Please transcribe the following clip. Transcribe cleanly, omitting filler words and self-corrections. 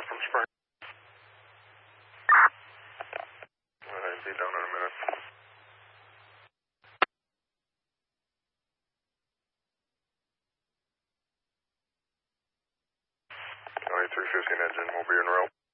from Spring. I'll be down in a minute. County 315 engine will be en route.